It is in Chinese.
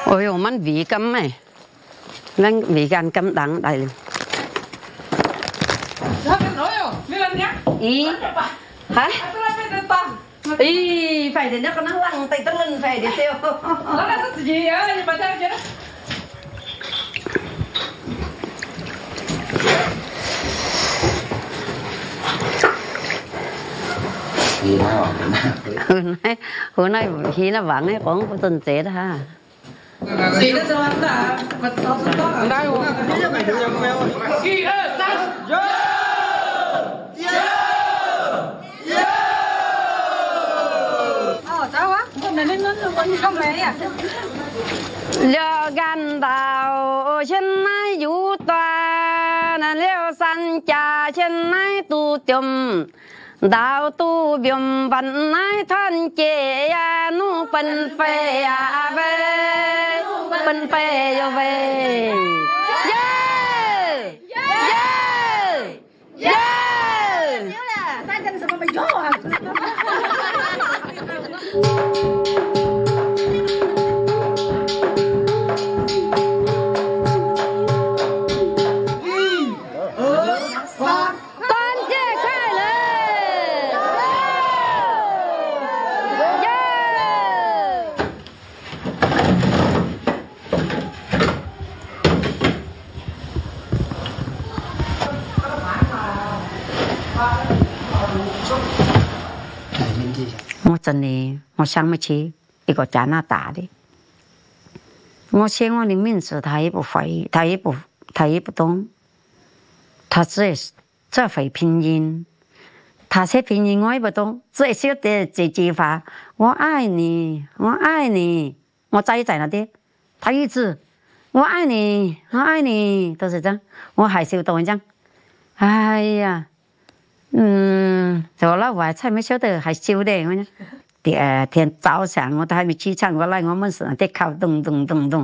哎呦，蛮味甘诶，咱味甘甘人来了。咦？哈？咦，快点，那个那浪带得人快点掉。 那是自己啊，你把它给他。 hôm nay khi nó vắng ấy cũng có tình chế đó ha. Gì đó cho anh ta, mà tao sẽ có ở đây luôn. Kỳ ơi, tao. Cháu á, hôm nay đến con mẹ à. Lừa gan đào trên nay vũ tòa, liêu san trà trên nay tu tiệm. Đạo tu biếm văn nái thân chế ya nu phân phê ya về phân phê yo về yeah yeah yeah Xíu là sai chân sao mà mày vô à. 我真的，我想不起一个加拿大的。我写我的名字，他也不会，他也不懂，他只会拼音，他写拼音我也不懂，只晓得这句话：我爱你，我爱你，我在那里，他一直我爱你，我爱你，都是这样，我还是懂这样。哎呀。就老外才没晓得还少的，第二天早上我都还没起床，我来我们是在烤咚咚咚咚。